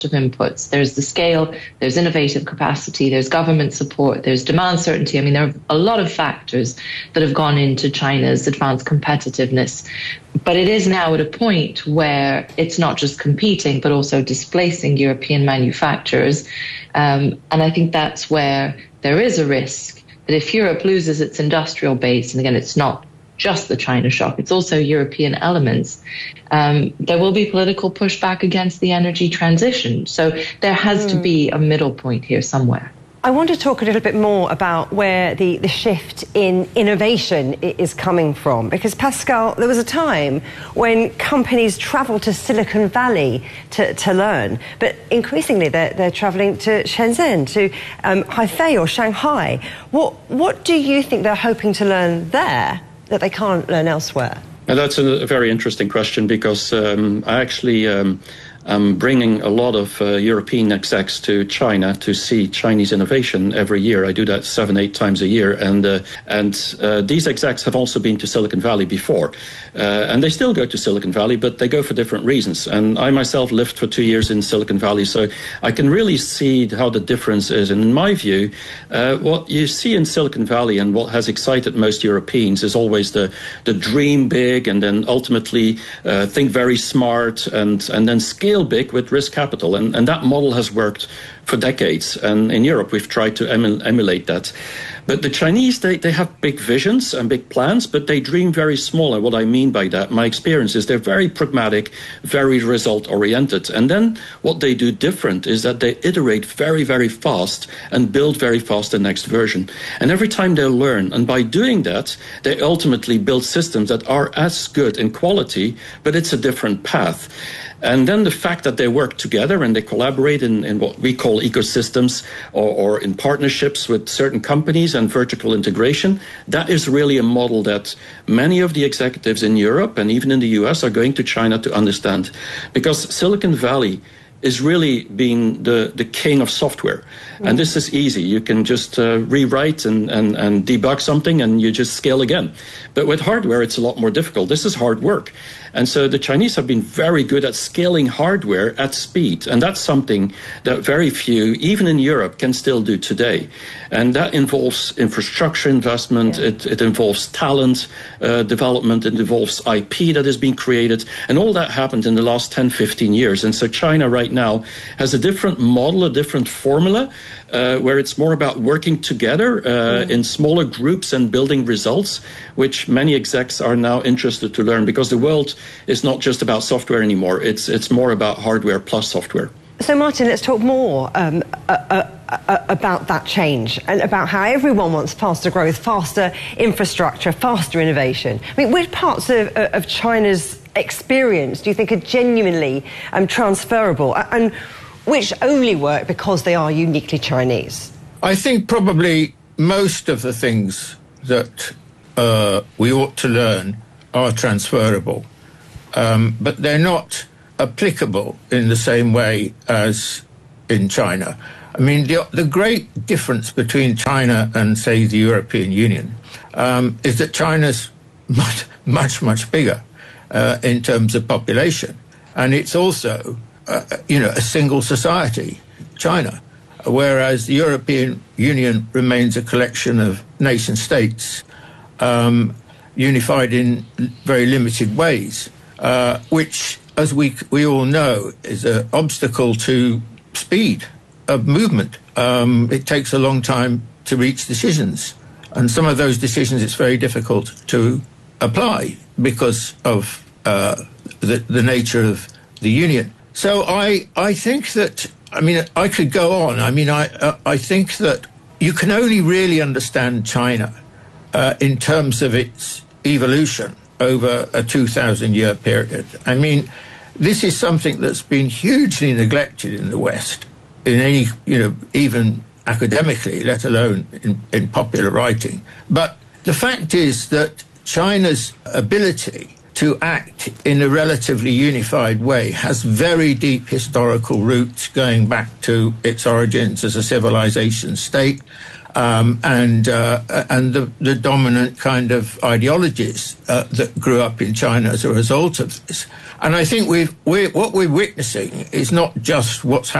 of inputs. There's the scale, there's innovative capacity, there's government support, there's demand certainty. I mean, there are a lot of factors that have gone into China's advanced competitiveness. But it is now at a point where it's not just competing, but also displacing European manufacturers. And I think that's where there is a risk that if Europe loses its industrial base, and again, it's not just the China shock, it's also European elements, there will be political pushback against the energy transition. So there has to be a middle point here somewhere. I want to talk a little bit more about where the shift in innovation is coming from. Because, Pascal, there was a time when companies travelled to Silicon Valley to learn, but increasingly they're travelling to Shenzhen, to Hefei or Shanghai. What do you think they're hoping to learn there that they can't learn elsewhere? And that's a very interesting question, because I actually I'm bringing a lot of European execs to China to see Chinese innovation every year. I do that 7-8 times a year, and these execs have also been to Silicon Valley before, and they still go to Silicon Valley, but they go for different reasons. And I myself lived for 2 years in Silicon Valley, so I can really see how the difference is. And in my view, what you see in Silicon Valley and what has excited most Europeans is always the dream big, and then ultimately think very smart, and then scale big with risk capital, and that model has worked for decades, and in Europe we've tried to emulate that. But the Chinese, they have big visions and big plans, but they dream very small. And what I mean by that, my experience is they're very pragmatic, very result-oriented. And then what they do different is that they iterate very, very fast and build very fast the next version. And every time they learn, and by doing that, they ultimately build systems that are as good in quality, but it's a different path. And then the fact that they work together and they collaborate in what we call ecosystems, or in partnerships with certain companies and vertical integration, that is really a model that many of the executives in Europe and even in the US are going to China to understand. Because Silicon Valley is really being the king of software. And this is easy. You can just rewrite and debug something, and you just scale again. But with hardware, it's a lot more difficult. This is hard work. And so the Chinese have been very good at scaling hardware at speed. And that's something that very few, even in Europe, can still do today. And that involves infrastructure investment. Yeah. It involves talent development. It involves IP that is being created. And all that happened in the last 10, 15 years. And so China right now has a different model, a different formula, where it's more about working together in smaller groups and building results, which many execs are now interested to learn, because the world is not just about software anymore. It's more about hardware plus software. So, Martin, let's talk more about that change and about how everyone wants faster growth, faster infrastructure, faster innovation. I mean, which parts of China's experience do you think are genuinely transferable, and which only work because they are uniquely Chinese? I think probably most of the things that we ought to learn are transferable, but they're not applicable in the same way as in China. I mean, the great difference between China and, say, the European Union is that China's much bigger in terms of population, and it's also a single society, China, whereas the European Union remains a collection of nation states unified in very limited ways, which, as we all know, is an obstacle to speed of movement. It takes a long time to reach decisions, and some of those decisions it's very difficult to apply because of the nature of the union. So I think that, I mean, I could go on. I mean, I think that you can only really understand China in terms of its evolution over a 2,000-year period. I mean, this is something that's been hugely neglected in the West, in any, even academically, let alone in popular writing. But the fact is that China's ability to act in a relatively unified way has very deep historical roots going back to its origins as a civilization state, and the dominant kind of ideologies that grew up in China as a result of this. And I think what we're witnessing is not just what's happening